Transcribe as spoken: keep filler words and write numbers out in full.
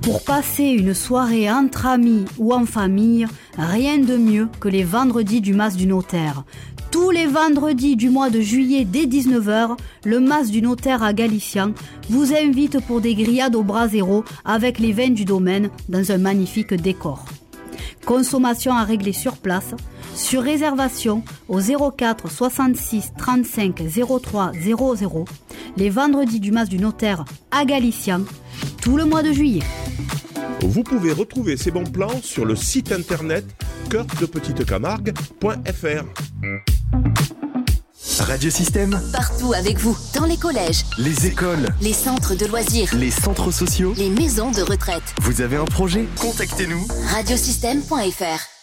Pour passer une soirée entre amis ou en famille, rien de mieux que les vendredis du Mas du Notaire. Tous les vendredis du mois de juillet dès dix-neuf heures, le Mas du Notaire à Galician vous invite pour des grillades au brasero avec les vins du domaine dans un magnifique décor. Consommation à régler sur place, sur réservation au zéro quatre soixante-six trente-cinq zéro trois zéro zéro, les vendredis du Mas du Notaire à Galician, tout le mois de juillet. Vous pouvez retrouver ces bons plans sur le site internet cœur de petite camargue point f r. Radiosystème. Partout avec vous, dans les collèges, les écoles, les centres de loisirs, les centres sociaux, les maisons de retraite. Vous avez un projet ? Contactez-nous. Radiosystème point f r.